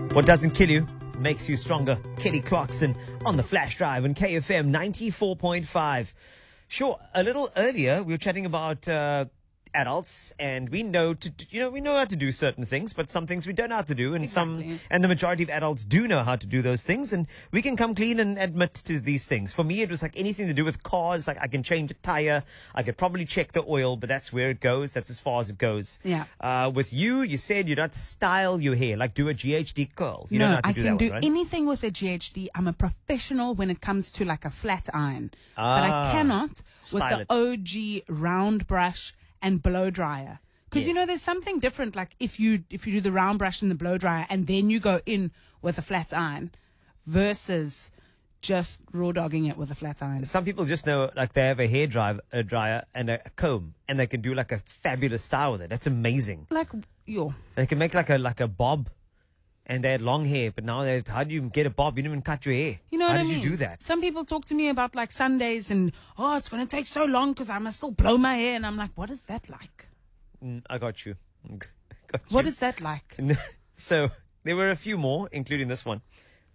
What doesn't kill you makes you stronger. Kelly Clarkson on the flash drive on KFM 94.5. Sure, a little earlier we were chatting about adults, and we know we know how to do certain things, but some things we don't know how to do, and and the majority of adults do know how to do those things, and we can come clean and admit to these things. For me, it was like anything to do with cars. Like I can change a tire, I could probably check the oil, but that's where it goes. That's as far as it goes. Yeah. With you said you don't style your hair, like do a GHD curl. You don't know No, how to I do can that do one, right? anything with a GHD. I'm a professional when it comes to like a flat iron. But I cannot with Style the OG round brush and blow dryer. Because, Yes. there's something different, like if you do the round brush and the blow dryer and then you go in with a flat iron versus just raw dogging it with a flat iron. Some people just know, like, they have a dryer and a comb, and they can do like a fabulous style with it. That's amazing. Like, They can make like a bob, and they had long hair, but now how do you get a bob? You didn't even cut your hair. you know how what I did mean? you do that? Some people talk to me about like Sundays and, it's going to take so long because I must still blow my hair. And I'm like, what is that like? I got you. What is that like? So there were a few more, including this one.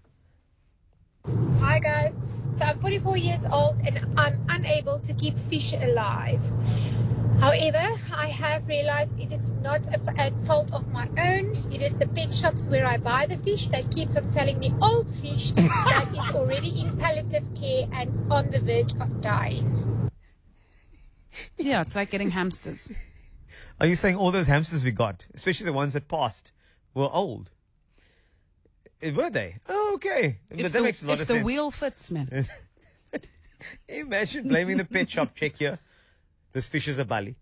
Hi guys, so I'm 44 years old and I'm unable to keep fish alive. However, I have realized it is not a fault of my own. It is the pet shops where I buy the fish that keeps on selling me old fish that is already in palliative care and on the verge of dying. Yeah, it's like getting hamsters. Are you saying all those hamsters we got, especially the ones that passed, were old? Were they? Oh, okay. But that makes a lot of sense. If the wheel fits, man. Imagine blaming the pet shop. Check here. This fish is a bali.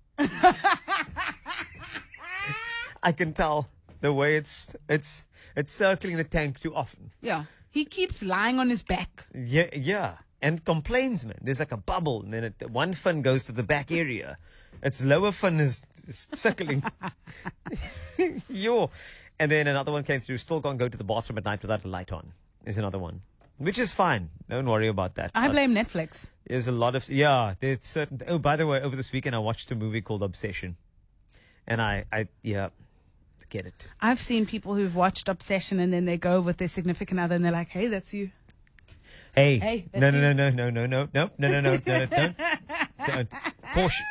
I can tell the way it's circling the tank too often. Yeah. He keeps lying on his back. Yeah. And complains, man. There's like a bubble, and then one fin goes to the back area. Its lower fin is circling. And then another one came through. Still can't go to the bathroom at night without a light on. Is another one, which is fine. Don't worry about that. I blame Netflix. There's a lot of there's certain. Oh, by the way, over this weekend I watched a movie called Obsession, and I get it. I've seen people who've watched Obsession and then they go with their significant other and they're like, "Hey, that's you." Hey, Hey, no, that's no, no, no, no, no, no, no, no, no, no, don't. Porsche.